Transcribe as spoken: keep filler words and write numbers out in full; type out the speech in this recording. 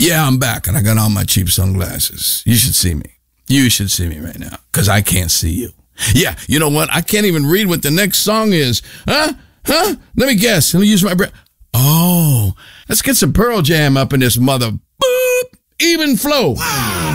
Yeah, I'm back, and I got on my cheap sunglasses. You should see me. You should see me right now, because I can't see you. Yeah, you know what? I can't even read what the next song is. Huh? Huh? Let me guess. Let me use my brain. Oh, let's get some Pearl Jam up in this mother. Boop. Even flow.